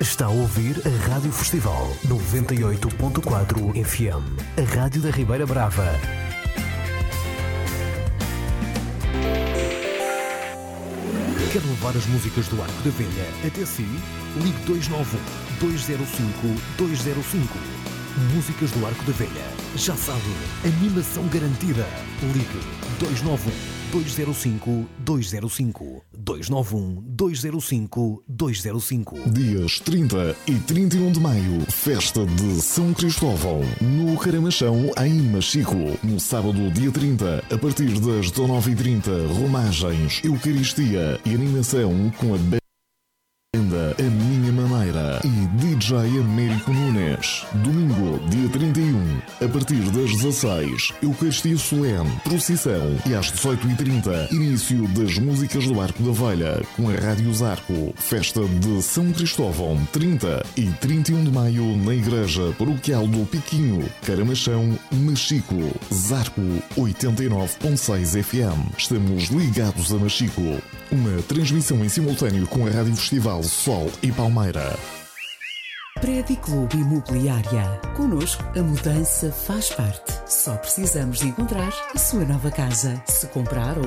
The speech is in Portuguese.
Está a ouvir a Rádio Festival 98.4 FM, a Rádio da Ribeira Brava. Quer levar as músicas do Arco da Velha até si? Ligue 291-205-205. Músicas do Arco da Velha. Já sabe, animação garantida. Ligue 291-205-205. 291-205-205. Dias 30 e 31 de maio, festa de São Cristóvão, no Caramachão, em Machico. No sábado, dia 30, a partir das 19h30, romagens, eucaristia e animação com a banda A Minha Maneira e DJ Américo Nunes. Domingo, dia 31, a partir das 16, Eucaristia Solene, procissão e às 18h30, início das músicas do Arco da Velha com a Rádio Zarco. Festa de São Cristóvão, 30 e 31 de maio na Igreja Paroquial do Piquinho, Caramachão, Machico. Zarco 89.6 FM. Estamos ligados a Machico. Uma transmissão em simultâneo com a Rádio Festival Sol e Palmeira. Prédio Clube Imobiliária. Connosco, a mudança faz parte. Só precisamos de encontrar a sua nova casa. Se comprar ou